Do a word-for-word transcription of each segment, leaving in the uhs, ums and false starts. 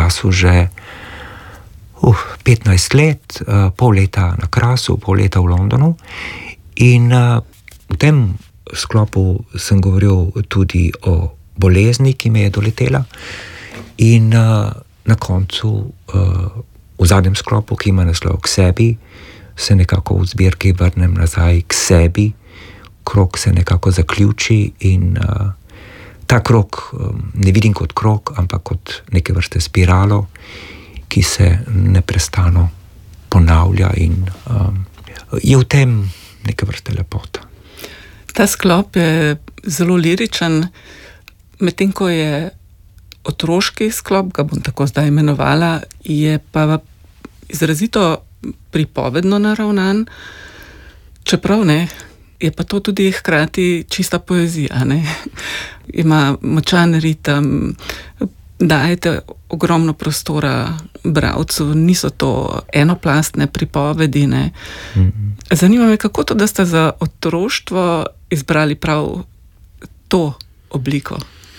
Krasu že uh, petnajst let, uh, pol leta na Krasu, pol leta v Londonu. In uh, v tem sklopu sem govoril tudi o bolezni, ki me je doletela. In uh, na koncu, uh, v zadnjem sklopu, ki ima naslov K sebi, se nekako v zbirki vrnem nazaj k sebi, krog se nekako zaključi in uh, ta krog um, ne vidim kot krog, ampak kot neke vrste spiralo, ki se neprestano ponavlja in um, je v tem neke vrste lepota. Ta sklop je zelo liričen, medtem ko je otroški sklop, ga bom tako zdaj imenovala, je pa izrazito pripovedno naravnan, čeprav ne, je pa to tudi hkrati čista poezija, ne? Ima močan ritem, dajete ogromno prostora bralcu, niso to enoplastne pripovedi, ne? Mm-hmm. Zanima me, kako to, da ste za otroštvo izbrali prav to obliko?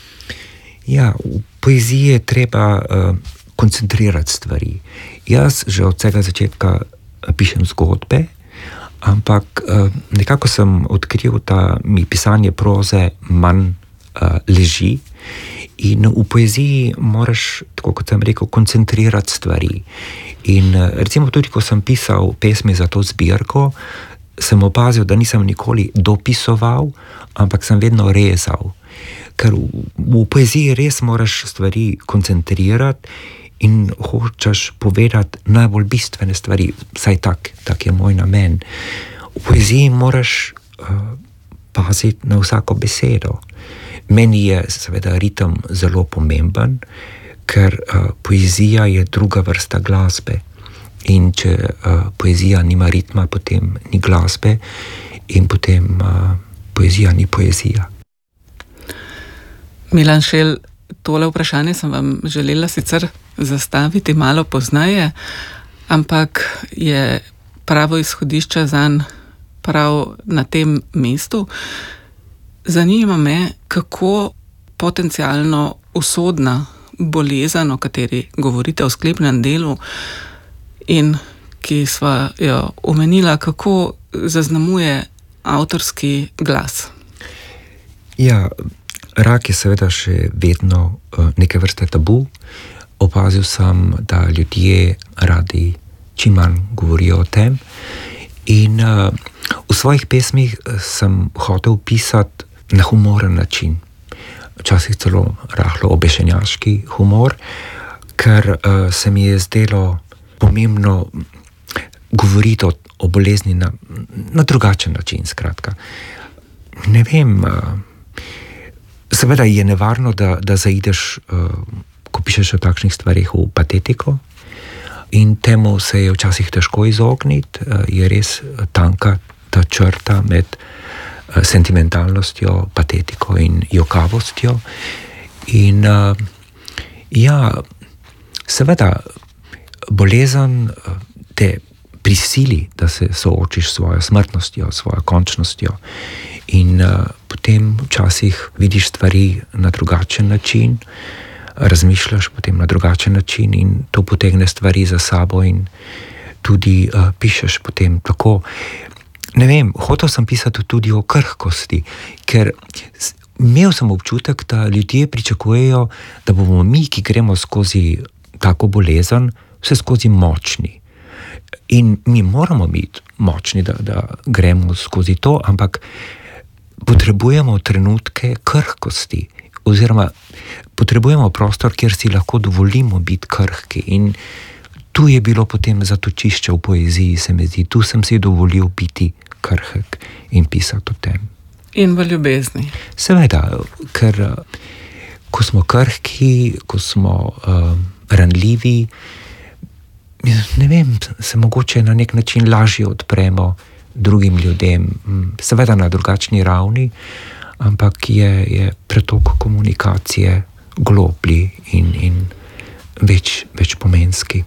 Ja, v poeziji je treba uh, koncentrirati stvari. Jaz že od vsega začetka pišem zgodbe, ampak uh, nekako sem odkril, da mi pisanje proze manj uh, leži in v poeziji moraš, tako kot sem rekel, koncentrirati stvari. In uh, recimo tudi, ko sem pisal pesmi za to zbirko, sem opazil, da nisem nikoli dopisoval, ampak sem vedno rezal. Ker v, v poeziji res moraš stvari koncentrirati in hočeš povedati najbolj bistvene stvari, vsaj tak, tak je moj namen. V poeziji moraš uh, paziti na vsako besedo. Meni je seveda ritem zelo pomemben, ker uh, poezija je druga vrsta glasbe. In če uh, poezija nima ritma, potem ni glasbe in potem uh, poezija ni poezija. Milan Šel, tole vprašanje sem vam želela sicer zastaviti malo pozneje, ampak je pravo izhodišče zanj prav na tem mestu. Zanima me, kako potencialno usodna bolezen, o kateri govorite v sklepnem delu in ki sva jo omenila, kako zaznamuje avtorski glas. Ja, rak je seveda še vedno uh, neke vrste tabu. Opazil sem, da ljudje radi čim manj govorijo o tem. In uh, v svojih pesmih sem hotel pisati na humoren način. Včasih celo rahlo obešenjaški humor, ker uh, se mi je zdelo pomembno govoriti o, o bolezni na, na drugačen način, skratka. Ne vem, uh, seveda je nevarno, da, da zaideš, uh, ko pišeš o takšnih stvarih, v patetiko in temu se je včasih težko izogniti, uh, je res tanka ta črta med uh, sentimentalnostjo, patetiko in jokavostjo. In uh, ja, seveda, bolezen uh, te prisili, da se soočiš s svojo smrtnostjo, svojo končnostjo. In uh, potem včasih vidiš stvari na drugačen način, razmišljaš potem na drugačen način in to potegne stvari za sabo in tudi uh, pišeš potem tako. Ne vem, hotel sem pisati tudi o krhkosti, ker imel sem občutek, da ljudje pričakujejo, da bomo mi, ki gremo skozi tako bolezen, vse skozi močni. In mi moramo biti močni, da, da gremo skozi to, ampak potrebujemo trenutke krhkosti, oziroma potrebujemo prostor, kjer si lahko dovolimo biti krhki. In tu je bilo potem zatočišče v poeziji, se mi zdi. Tu sem si dovolil biti krhek in pisati o tem. In v ljubezni. Seveda, ker ko smo krhki, ko smo uh, ranljivi, ne vem, se mogoče na nek način lažje odpremo drugim ljudem, seveda na drugačni ravni, ampak je, je pretok komunikacije globlji in, in več, več pomenski.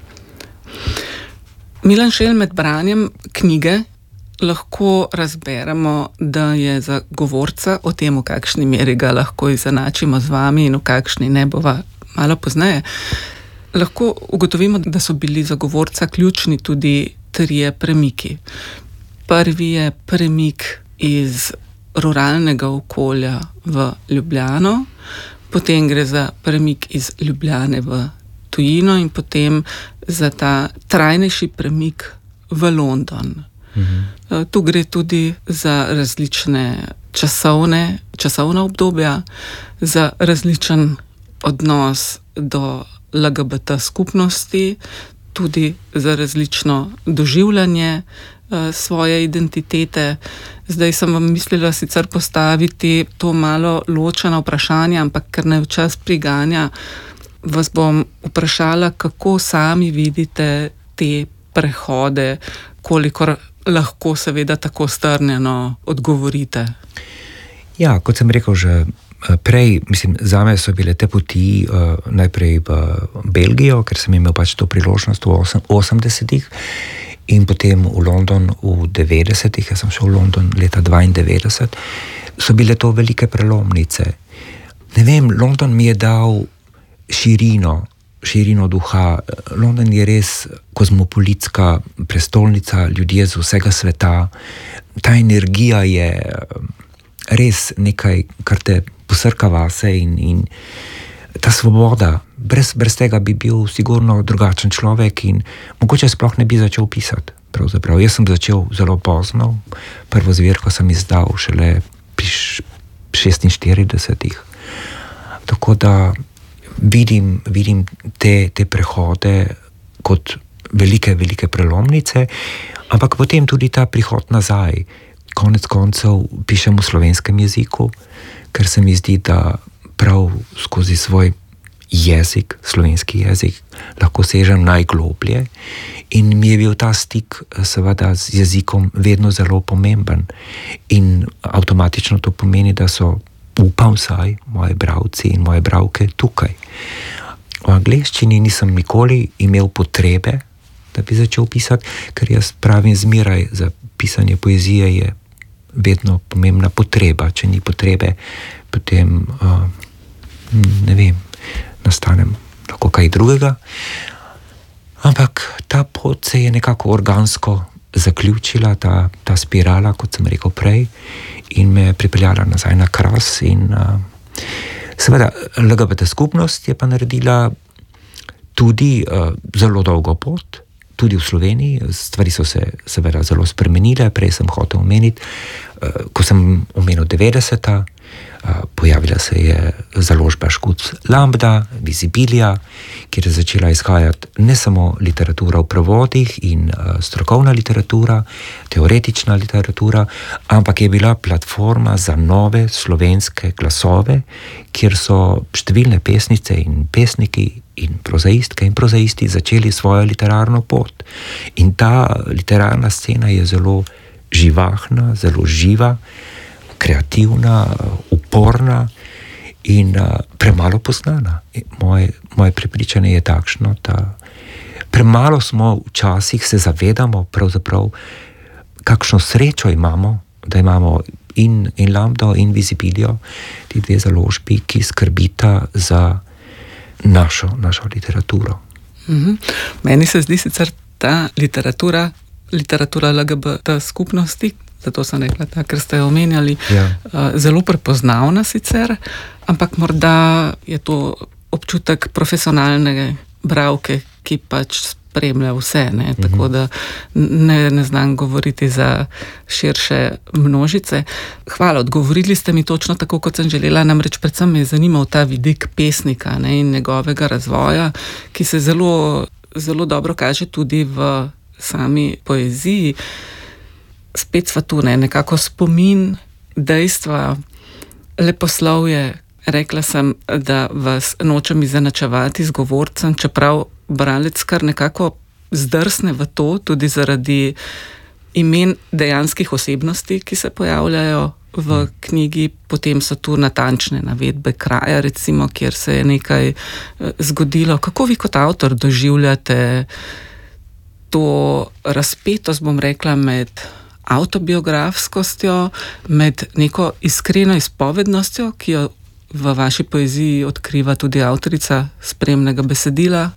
Milan Šel, med branjem knjige lahko razberemo, da je za govorca o tem, v kakšni meri ga lahko izenačimo z vami in v kakšni ne bova malo pozneje, lahko ugotovimo, da so bili za govorca ključni tudi trije premiki. Prvi je premik iz ruralnega okolja v Ljubljano, potem gre za premik iz Ljubljane v tujino in potem za ta trajnejši premik v London. Mhm. Tu gre tudi za različne časovne, časovna obdobja, za različen odnos do L G B T skupnosti, tudi za različno doživljanje svoje identitete. Zdaj sem vam mislila sicer postaviti to malo ločeno vprašanje, ampak ker naj čas priganja, vas bom vprašala, kako sami vidite te prehode, kolikor lahko seveda tako strnjeno odgovorite. Ja, kot sem rekel že prej, mislim, zame so bile te poti uh, najprej v Belgijo, ker sem imel pač to priložnost v osemdesetih, in potem v London v devetdesetih, jaz sem šel v London leta dvaindevetdeset, so bile to velike prelomnice. Ne vem, London mi je dal širino, širino duha. London je res kozmopolitska prestolnica, ljudje z vsega sveta. Ta energija je res nekaj, kar te posrka vase in, in ta svoboda. Brez, brez tega bi bil sigurno drugačen človek in mogoče sploh ne bi začel pisati. Pravzaprav. Jaz sem začel zelo pozno. Prvo zbirko sem izdal šele pri šestinštiridesetih. Tako da vidim, vidim te, te prehode kot velike, velike prelomnice, ampak potem tudi ta prihod nazaj. Konec koncev pišem v slovenskem jeziku, ker se mi zdi, da prav skozi svoj jezik, slovenski jezik, lahko sežem najgloblje in mi je bil ta stik seveda z jezikom vedno zelo pomemben in avtomatično to pomeni, da so, upam vsaj, moji bralci in moje bralke tukaj. V angleščini nisem nikoli imel potrebe, da bi začel pisati, ker jaz pravim zmeraj, za pisanje poezije je vedno pomembna potreba. Če ni potrebe, potem uh, ne vem, nastanem lahko kaj drugega. Ampak ta pot se je nekako organsko zaključila, ta, ta spirala, kot sem rekel prej, in me pripeljala nazaj na Kras. In uh, seveda L G B T skupnost je pa naredila tudi uh, zelo dolgo pot, tudi v Sloveniji. Stvari so se seveda zelo spremenile. Prej sem hotel omeniti, uh, ko sem omenil devetdeseta, uh, pojavila se je založba Škuc Lambda, Visibilija, kjer je začela izhajati ne samo literatura v prevodih in uh, strokovna literatura, teoretična literatura, ampak je bila platforma za nove slovenske glasove, kjer so številne pesnice in pesniki in prozaistke in prozaisti začeli svojo literarno pot. In ta literarna scena je zelo živahna, zelo živa, kreativna, uporna in uh, premalo poznana. Moje, moje prepričanje je takšno, da premalo smo včasih se zavedamo pravzaprav, kakšno srečo imamo, da imamo in, in Lambdo in Visibilijo, ti dve založbi, ki skrbita za našo, našo literaturo. Mm-hmm. Meni se zdi sicer ta literatura, literatura L G B T skupnosti, zato sem rekla ta, ker ste jo omenjali, ja. Zelo prepoznavna sicer, ampak morda je to občutek profesionalne bralke, ki pač spremlja vse, ne? Mm-hmm. Tako da ne, ne znam govoriti za širše množice. Hvala, odgovorili ste mi točno tako, kot sem želela, namreč predvsem me je zanimal ta vidik pesnika, ne? In njegovega razvoja, ki se zelo, zelo dobro kaže tudi v sami poeziji. Spet sva tu, ne? Nekako spomin, dejstva, leposlovje. Rekla sem, da vas nočem izenačevati z govorcem, čeprav bralec kar nekako zdrsne v to, tudi zaradi imen dejanskih osebnosti, ki se pojavljajo v knjigi. Potem so tu natančne navedbe kraja, recimo, kjer se je nekaj zgodilo. Kako vi kot avtor doživljate to razpetost, bom rekla, med avtobiografskostjo, med neko iskreno izpovednostjo, ki jo v vaši poeziji odkriva tudi avtorica spremnega besedila.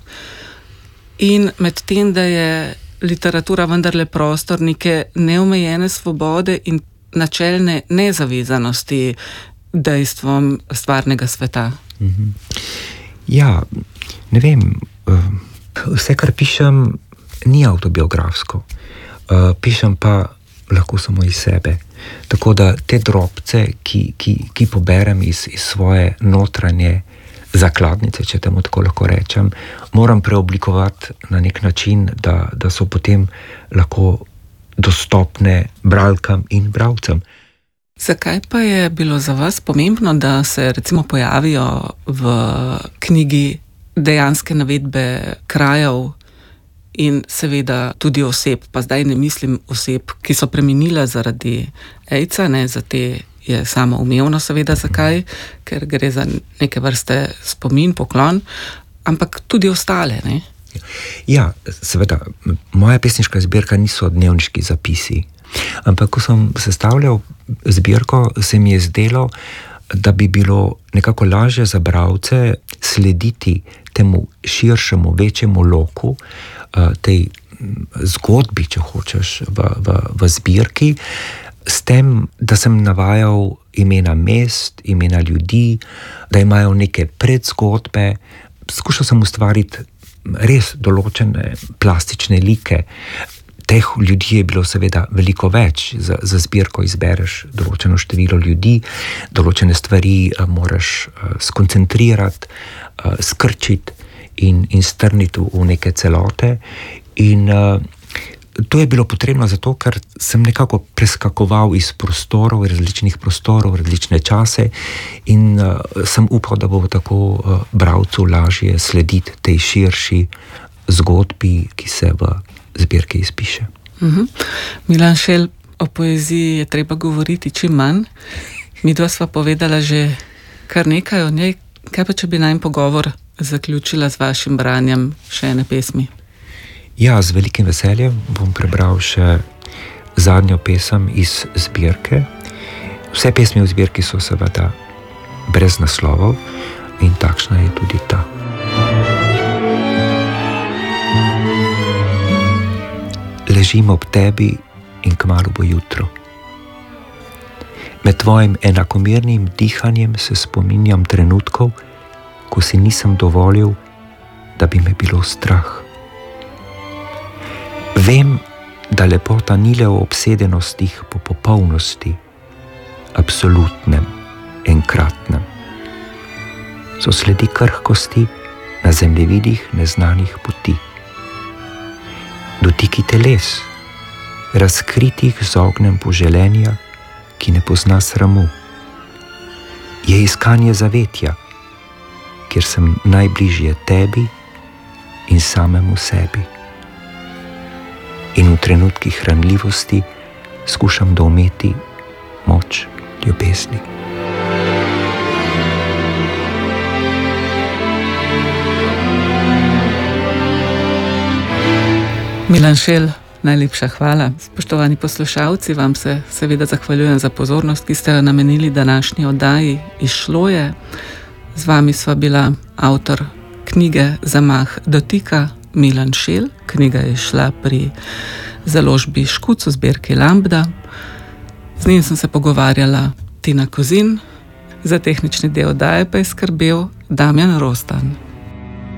In med tem, da je literatura vendarle prostor neke neomejene svobode in načelne nezavezanosti dejstvom stvarnega sveta. Mm-hmm. Ja, ne vem, vse, kar pišem, ni avtobiografsko. Pišem pa lahko samo iz sebe. Tako da te drobce, ki, ki, ki poberem iz, iz svoje notranje zakladnice, če temu tako lahko rečem, moram preoblikovati na nek način, da, da so potem lahko dostopne bralkam in bralcem. Zakaj pa je bilo za vas pomembno, da se recimo pojavijo v knjigi dejanske navedbe krajev in seveda tudi oseb, pa zdaj ne mislim oseb, ki so preminile zaradi AIDS-a, ne, za te je samo umevno seveda zakaj, ker gre za neke vrste spomin, poklon, ampak tudi ostale, ne? Ja, seveda, moja pesniška zbirka niso dnevniški zapisi, ampak ko sem sestavljal zbirko, se mi je zdelo, da bi bilo nekako lažje za bralce slediti temu širšemu, večjemu loku, tej zgodbi, če hočeš, v, v, v zbirki, s tem, da sem navajal imena mest, imena ljudi, da imajo neke predzgodbe. Skušal sem ustvariti res določene plastične like. Teh ljudi je bilo seveda veliko več. Za, za zbirko izbereš določeno število ljudi, določene stvari moraš skoncentrirati, skrčiti in, in strniti v neke celote. In to je bilo potrebno zato, ker sem nekako preskakoval iz prostorov, različnih prostorov, različne čase in sem upal, da bo tako bralcu lažje slediti tej širši zgodbi, ki se v zbirke izpiše. Uh-huh. Milan Šel, o poeziji je treba govoriti čim manj. Midva sva povedala že kar nekaj o njej. Kaj pa, če bi najin pogovor zaključila z vašim branjem še ene pesmi? Ja, z velikim veseljem bom prebral še zadnjo pesem iz zbirke. Vse pesmi v zbirki so seveda brez naslovov in takšna je tudi ta. Ležim ob tebi in kmalu bo jutro. Med tvojim enakomernim dihanjem se spominjam trenutkov, ko si nisem dovolil, da bi me bilo strah. Vem, da lepota ni le v obsedenostih po popolnosti, absolutnem, enkratnem. So sledi krhkosti na zemljevidih neznanih poti. Dotiki teles, razkritih z ognjem poželenja, ki ne pozna sramu. Je iskanje zavetja, kjer sem najbližje tebi in samemu sebi. In v trenutkih ranljivosti skušam doumeti moč ljubezni. Milan Šel, najlepša hvala. Spoštovani poslušalci, vam se seveda zahvaljujem za pozornost, ki ste jo namenili današnji oddaji Izšlo je. Z vami sva bila avtor knjige Zamah dotika, Milan Šel. Knjiga je šla pri založbi Škuc v zbirki Lambda. Z njim sem se pogovarjala Tina Kozin, za tehnični del oddaje pa je skrbel Damjan Rostan.